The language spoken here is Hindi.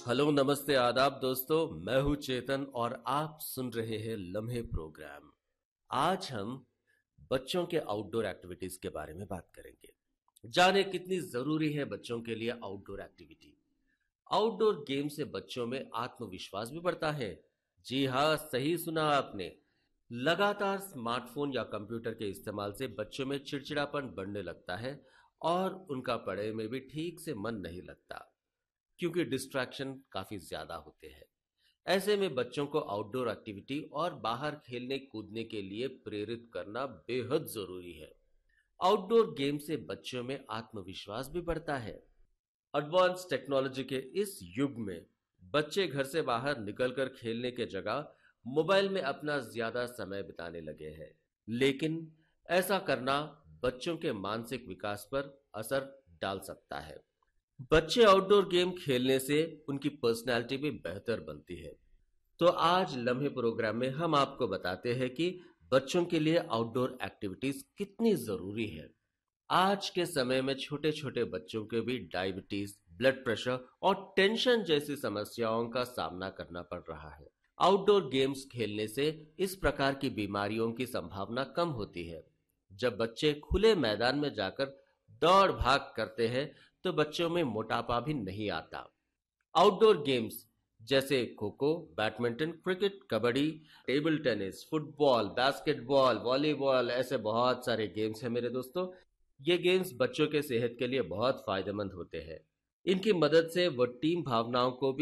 हेलो नमस्ते आदाब दोस्तों, मैं हूं चेतन और आप सुन रहे हैं लम्हे प्रोग्राम। आज हम बच्चों के आउटडोर एक्टिविटीज के बारे में बात करेंगे। जाने कितनी जरूरी है बच्चों के लिए आउटडोर एक्टिविटी। आउटडोर गेम से बच्चों में आत्मविश्वास भी बढ़ता है। जी हाँ, सही सुना आपने। लगातार स्मार्टफोन या कंप्यूटर के इस्तेमाल से बच्चों में चिड़चिड़ापन बढ़ने लगता है और उनका पढ़ाई में भी ठीक से मन नहीं लगता, क्योंकि डिस्ट्रैक्शन काफी ज्यादा होते हैं। ऐसे में बच्चों को आउटडोर एक्टिविटी और बाहर खेलने कूदने के लिए प्रेरित करना बेहद जरूरी है। आउटडोर गेम से बच्चों में आत्मविश्वास भी बढ़ता है। एडवांस टेक्नोलॉजी के इस युग में बच्चे घर से बाहर निकलकर खेलने के जगह मोबाइल में अपना ज्यादा समय बिताने लगे हैं। लेकिन ऐसा करना बच्चों के मानसिक विकास पर असर डाल सकता है। बच्चे आउटडोर गेम खेलने से उनकी पर्सनैलिटी भी बेहतर बनती है। तो आज लम्हे प्रोग्राम में हम आपको बताते हैं कि बच्चों के लिए आउटडोर एक्टिविटीज कितनी जरूरी है। आज के समय में छोटे छोटे बच्चों के भी डायबिटीज, ब्लड प्रेशर और टेंशन जैसी समस्याओं का सामना करना पड़ रहा है। आउटडोर गेम्स खेलने से इस प्रकार की बीमारियों की संभावना कम होती है। जब बच्चे खुले मैदान में जाकर दौड़ भाग करते हैं तो बच्चों में मोटापा भी नहीं आता। आउटडोर गेम्स जैसे kho kho, badminton, cricket, kabaddi, table tennis, football, basketball, volleyball, ऐसे बहुत सारे गेम्स हैं मेरे दोस्तों। ये गेम्स बच्चों के सेहत के लिए बहुत फायदेमंद होते हैं। इनकी मदद से वो टीम भावनाओं को भी